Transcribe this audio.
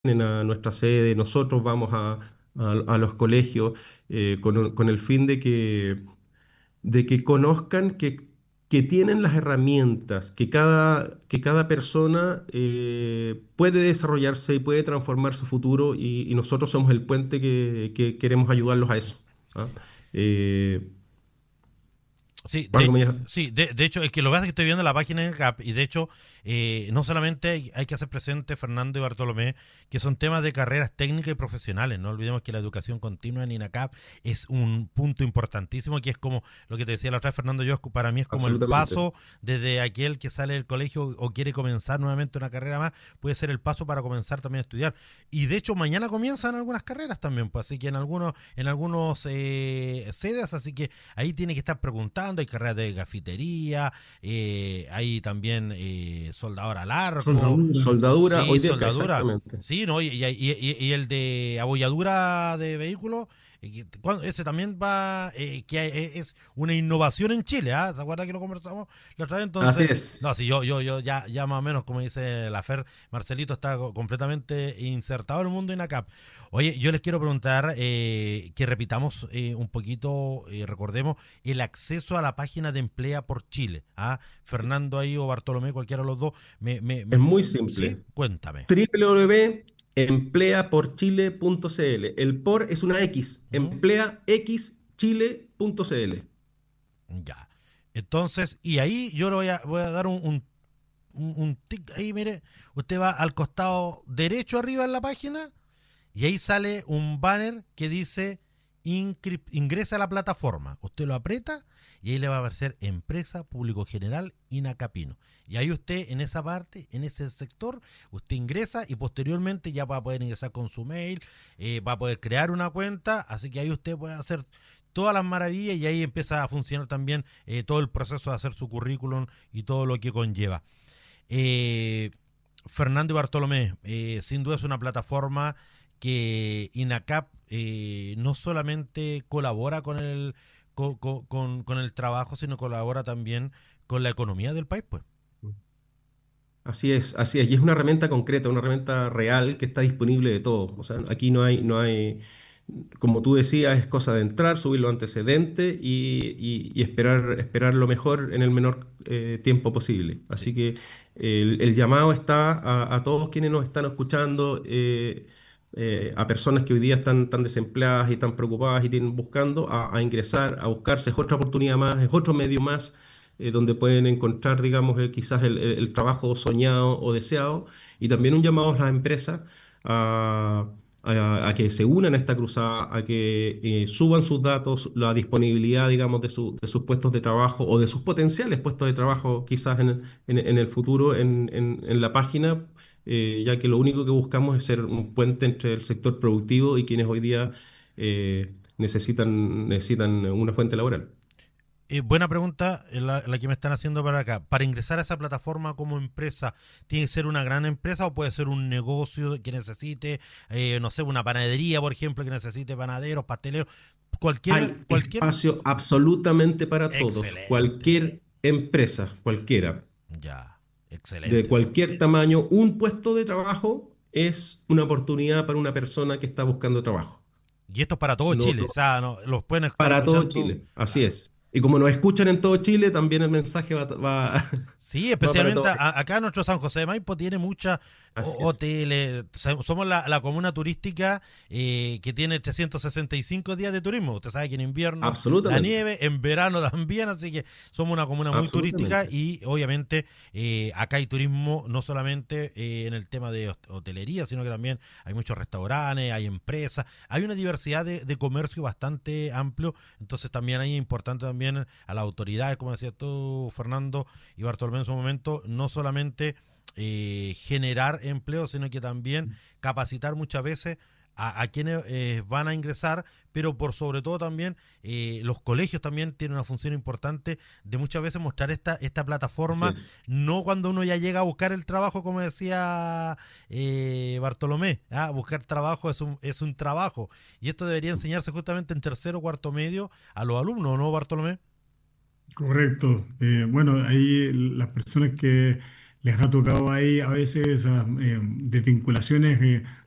a nuestra sede, nosotros vamos a los colegios con el fin de que conozcan que tienen las herramientas, que cada persona puede desarrollarse y puede transformar su futuro y nosotros somos el puente que queremos ayudarlos a eso. ¿Ah? Eh, Sí, algo me... de hecho, es que lo que pasa es que estoy viendo la página de GAP y de hecho, no solamente hay que hacer presente, Fernando y Bartolomé, que son temas de carreras técnicas y profesionales. No olvidemos que la educación continua en INACAP es un punto importantísimo, que es como lo que te decía la otra vez, Fernando, yo para mí es como el Absolutamente. paso desde aquel que sale del colegio o quiere comenzar nuevamente una carrera más, puede ser el paso para comenzar también a estudiar. Y de hecho, mañana comienzan algunas carreras también, pues así que en algunos sedes, así que ahí tiene que estar preguntando, hay carreras de gafitería, hay también soldador al arco, Soldadura. Soldadura, sí, hoy día, soldadura, exactamente. sí, ¿no? Y el de abolladura de vehículos, ese también va, es una innovación en Chile, ¿ah? ¿Se acuerda que lo conversamos la otra vez? Así Entonces, es. no, si yo ya más o menos, como dice la Fer, Marcelito está completamente insertado en el mundo INACAP. Oye, yo les quiero preguntar que repitamos un poquito, recordemos, el acceso a la página de Emplea por Chile. ¿Ah? Fernando ahí o Bartolomé, cualquiera de los dos, Es muy ¿sí? simple. Cuéntame. www.empleaporchile.cl. El por es una X. ¿Mm? Empleaxchile.cl. Ya. Entonces, y ahí yo le voy a dar un tic ahí, mire, usted va al costado derecho arriba en la página y ahí sale un banner que dice ingresa a la plataforma. Usted lo aprieta y ahí le va a aparecer Empresa Público General Inacapino. Y ahí usted en esa parte, en ese sector, usted ingresa y posteriormente ya va a poder ingresar con su mail, va a poder crear una cuenta, así que ahí usted puede hacer todas las maravillas y ahí empieza a funcionar también todo el proceso de hacer su currículum y todo lo que conlleva. Eh, Fernando y Bartolomé, sin duda es una plataforma que INACAP no solamente colabora con el trabajo, sino colabora también con la economía del país, pues. Así es, así es. Y es una herramienta concreta, una herramienta real que está disponible de todo. O sea, aquí como tú decías, es cosa de entrar, subir los antecedentes y esperar lo mejor en el menor tiempo posible. Sí. Así que el llamado está a todos quienes nos están escuchando, a personas que hoy día están desempleadas y están preocupadas y tienen buscando a ingresar, a buscarse. Es otra oportunidad más, es otro medio más donde pueden encontrar, digamos, quizás el trabajo soñado o deseado, y también un llamado a las empresas a, a que se unan a esta cruzada, a que suban sus datos, la disponibilidad, digamos, de sus puestos de trabajo o de sus potenciales puestos de trabajo, quizás en el futuro, en la página. Ya que lo único que buscamos es ser un puente entre el sector productivo y quienes hoy día necesitan una fuente laboral. Buena pregunta la que me están haciendo para acá. Para ingresar a esa plataforma como empresa, ¿tiene que ser una gran empresa o puede ser un negocio que necesite, no sé, una panadería, por ejemplo, que necesite panaderos, pasteleros? Hay Cualquier. espacio absolutamente para todos, Excelente. cualquier empresa, cualquiera, Ya, de excelente. cualquier tamaño, un puesto de trabajo es una oportunidad para una persona que está buscando trabajo. Y esto es para todo No, Chile, o sea, no, los pueden estar para todo escuchando. Chile, así Claro. es. Y como nos escuchan en todo Chile, también el mensaje Sí, va para especialmente todo. acá nuestro San José de Maipo tiene muchas Así es, hoteles. Somos la comuna turística que tiene 365 días de turismo. Usted sabe que en invierno la absolutamente, nieve, en verano también, así que somos una comuna muy turística absolutamente. y obviamente acá hay turismo no solamente en el tema de hotelería, sino que también hay muchos restaurantes, hay empresas, hay una diversidad de comercio bastante amplio. Entonces también ahí es importante también a las autoridades, como decías tú, Fernando y Bartolomé en su momento, no solamente generar empleo, sino que también capacitar muchas veces a quienes van a ingresar, pero por sobre todo también los colegios también tienen una función importante de muchas veces mostrar esta Así plataforma, es. no cuando uno ya llega a buscar el trabajo, como decía Bartolomé, buscar trabajo es un trabajo, y esto debería enseñarse justamente en tercero o cuarto medio a los alumnos, ¿no, Bartolomé? Correcto. Bueno, ahí las personas que les ha tocado ahí a veces esas desvinculaciones